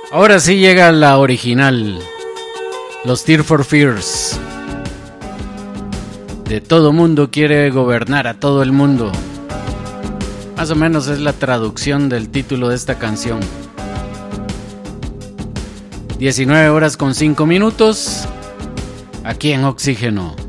Ahora sí llega la original. Los Tears for Fears. De todo mundo quiere gobernar a todo el mundo. Más o menos es la traducción del título de esta canción. 19 horas con 5 minutos. Aquí en Oxígeno.